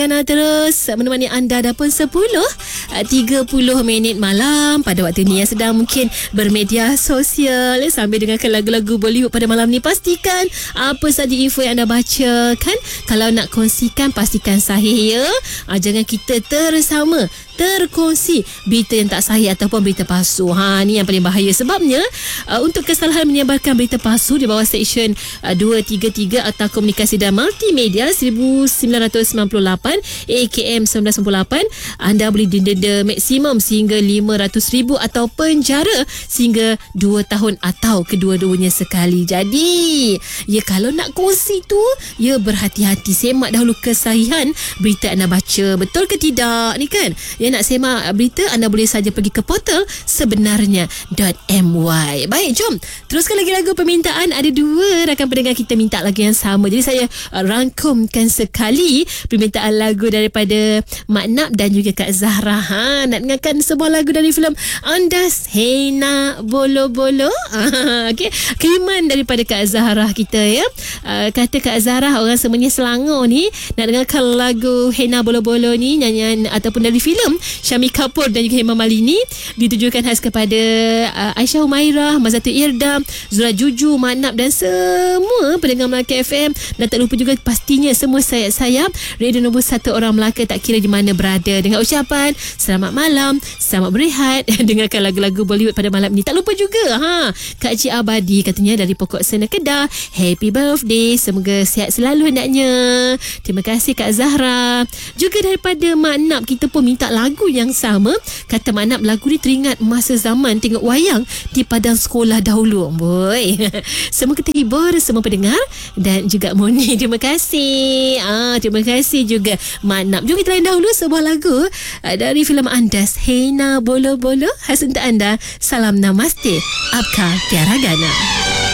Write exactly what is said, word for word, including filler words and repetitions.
Ana terus menemani anda dah pun sepuluh tiga puluh minit malam pada waktu ni yang sedang mungkin bermedia sosial ya, sambil dengarkan lagu-lagu Bollywood pada malam ni. Pastikan apa saja info yang anda baca kan, kalau nak kongsikan pastikan sahih ya. Ha, jangan kita tersama terkongsi berita yang tak sahih ataupun berita palsu. Ha, ni yang paling bahaya sebabnya uh, untuk kesalahan menyebarkan berita palsu di bawah Seksyen uh, dua tiga tiga Akta Komunikasi dan Multimedia seribu sembilan ratus sembilan puluh lapan A K M seribu sembilan ratus sembilan puluh lapan, anda boleh didenda maksimum sehingga lima ratus ribu atau penjara sehingga dua tahun atau kedua-duanya sekali. Jadi, ya kalau nak kongsi tu, ya berhati-hati, semak dahulu kesahihan berita anda baca. Betul ke tidak ni kan? Ya nak semak berita, anda boleh saja pergi ke portal sebenarnya .my. Baik, jom teruskan lagi lagu permintaan. Ada dua rakan pendengar kita minta lagu yang sama, jadi saya uh, rangkumkan sekali permintaan lagu daripada Mak Nap dan juga Kak Zahra. Ha, nak dengarkan sebuah lagu dari filem Andas Hena Bolo Bolo. Ah, okay. Kiriman daripada Kak Zahra kita ya. Uh, kata Kak Zahra, orang semuanya Selangor ni nak dengarkan lagu Hena Bolo Bolo ni, nyanyian ataupun dari filem Syami Kapoor dan juga Hema Malini, ditujukan khas kepada uh, Aisyah Humairah, Mazatul Irdam, Zura Juju, Mak Nap dan semua pendengar Melaka F M. Dan tak lupa juga pastinya semua sayap-sayap Radio Nombor satu orang Melaka tak kira di mana berada, dengan ucapan selamat malam, selamat berehat, dengarkan lagu-lagu Bollywood pada malam ni. Tak lupa juga ha, Kak Cik Abadi katanya dari Pokok Sena Kedah, happy birthday, semoga sihat selalu hendaknya. Terima kasih Kak Zahra. Juga daripada Mak Nap kita pun minta lagu yang sama. Kata Mak Nap, lagu ni teringat masa zaman tengok wayang di padang sekolah dahulu. Boy. Semua kita hibur semua pendengar dan juga Moni. Terima kasih. Ah, terima kasih juga Mak Nap. Jom kita lain dahulu sebuah lagu uh, dari filem Andas Hena Bolo Bolo. Khas untuk anda. Salam Namaste. Apka Tiara Gana.